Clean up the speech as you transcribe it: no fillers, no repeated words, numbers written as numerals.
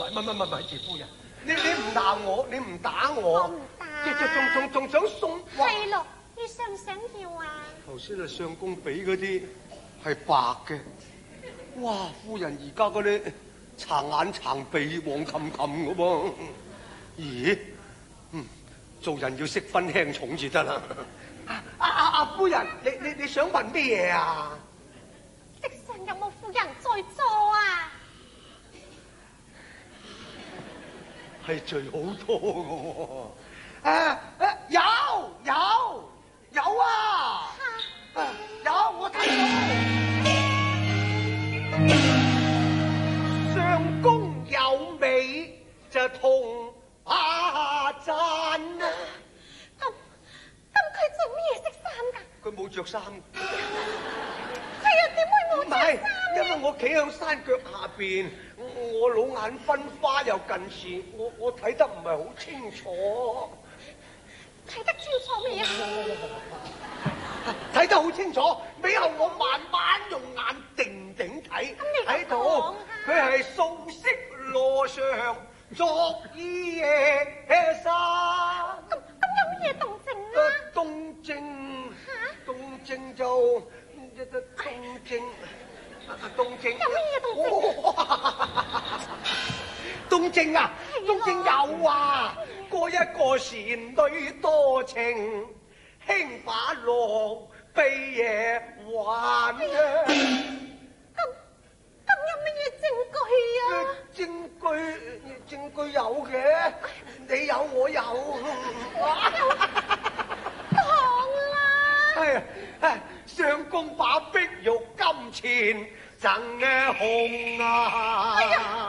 係，謝夫人，你唔鬧我，你唔打我， 我唔打， 仲想送？ 係咯，你想唔想要啊？ 頭先係相公俾嗰啲係白嘅，哇！夫人而家嗰啲殘眼殘鼻黃冚冚嘅噃，咦？做人要識分輕重至得啦。夫人，你想問咩嘢啊？ 席上有冇夫人在座啊？ 係最好多嘅喎。有啊！有，我睇到相公有美就同阿讚啊！ 咁佢做咩色衫㗎？ 佢冇着衫。 佢又點會冇着衫？ 因為我企喺山腳下邊，我老眼昏花又近視，我睇得唔係好清楚。 睇得清楚未啊？ 睇得好清楚，尾後我慢慢用眼定定睇，睇到佢係素色羅裳作衣嘅衫。 咁有乜嘢動靜啊？ 動靜就動靜有乜嘢動靜？ 動靜啊！動靜有啊！過一個時女多情，輕把落悲夜還啊！ 咁有乜嘢證據啊？ 證據有嘅，你有我有。 講啦！ 相公把碧玉金錢贈紅啊！